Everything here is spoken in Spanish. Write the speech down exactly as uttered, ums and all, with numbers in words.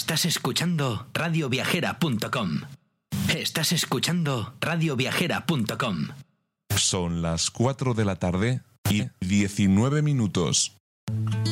Estás escuchando radio viajera punto com. Estás escuchando radio viajera punto com. Son las cuatro de la tarde y diecinueve minutos.